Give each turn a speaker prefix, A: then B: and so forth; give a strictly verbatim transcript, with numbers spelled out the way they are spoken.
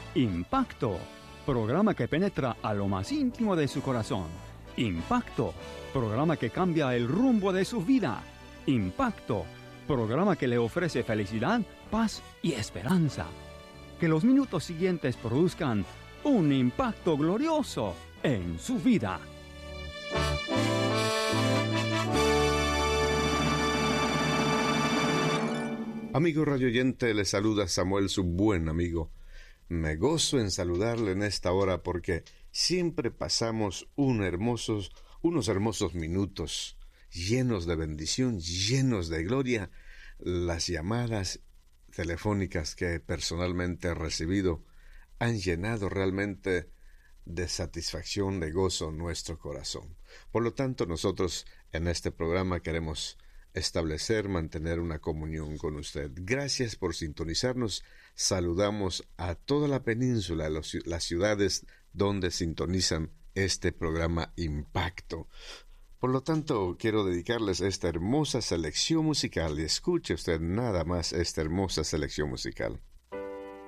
A: Impacto, programa que penetra a lo más íntimo de su corazón. Impacto, programa que cambia el rumbo de su vida. Impacto, programa que le ofrece felicidad, paz y esperanza. Que los minutos siguientes produzcan un impacto glorioso en su vida.
B: Amigo radioyente, le saluda Samuel, su buen amigo. Me gozo en saludarle en esta hora porque siempre pasamos un hermosos, unos hermosos minutos llenos de bendición, llenos de gloria. Las llamadas telefónicas que personalmente he recibido han llenado realmente de satisfacción, de gozo nuestro corazón. Por lo tanto, nosotros en este programa queremos establecer, mantener una comunión con usted. Gracias por sintonizarnos. Saludamos a toda la península, los, las ciudades donde sintonizan este programa Impacto. Por lo tanto, quiero dedicarles esta hermosa selección musical. Y escuche usted nada más esta hermosa selección musical.